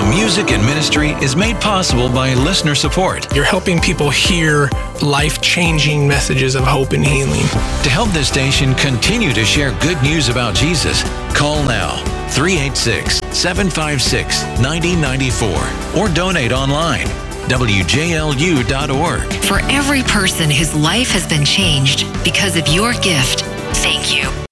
music and ministry is made possible by listener support. You're helping people hear life-changing messages of hope and healing. To help this station continue to share good news about Jesus, call now 386-756-9094 or donate online WJLU.org. For every person whose life has been changed because of your gift, thank you.